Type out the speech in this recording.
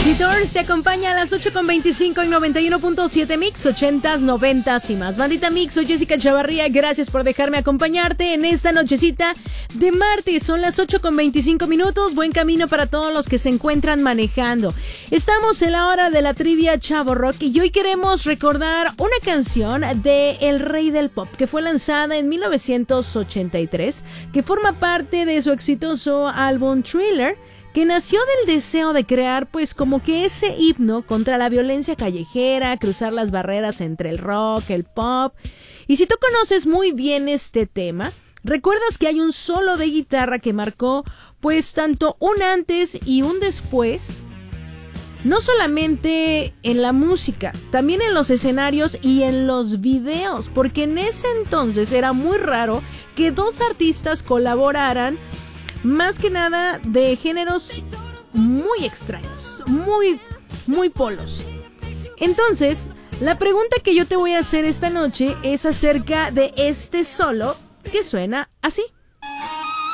Compositors te acompaña a las 8:25 en 91.7 Mix, 80s, 90s y más. Bandita Mix, soy Jessica Chavarría, gracias por dejarme acompañarte en esta nochecita de martes. Son las 8:25 minutos, buen camino para todos los que se encuentran manejando. Estamos en la hora de la trivia Chavo Rock y hoy queremos recordar una canción de El Rey del Pop que fue lanzada en 1983, que forma parte de su exitoso álbum Thriller, que nació del deseo de crear pues como que ese himno contra la violencia callejera, cruzar las barreras entre el rock, el pop. Y si tú conoces muy bien este tema, recuerdas que hay un solo de guitarra que marcó pues tanto un antes y un después, no solamente en la música, también en los escenarios y en los videos, porque en ese entonces era muy raro que dos artistas colaboraran, más que nada de géneros muy extraños, muy polos. Entonces, la pregunta que yo te voy a hacer esta noche es acerca de este solo que suena así.